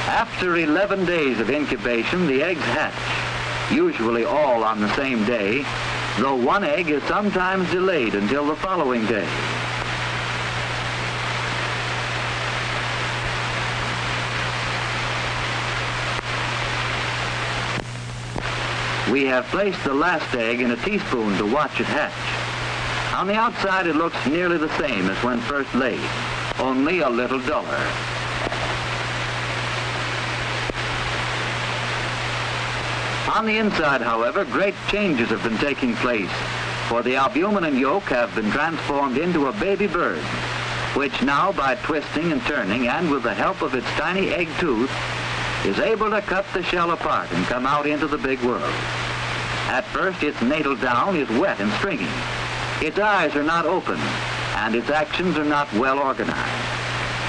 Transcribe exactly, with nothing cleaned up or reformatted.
After eleven days of incubation, the eggs hatch, usually all on the same day, though one egg is sometimes delayed until the following day. We have placed the last egg in a teaspoon to watch it hatch. On the outside, it looks nearly the same as when first laid, only a little duller. On the inside, however, great changes have been taking place, for the albumin and yolk have been transformed into a baby bird, which now, by twisting and turning, and with the help of its tiny egg tooth, is able to cut the shell apart and come out into the big world. At first, its natal down is wet and stringy. Its eyes are not open, and its actions are not well organized.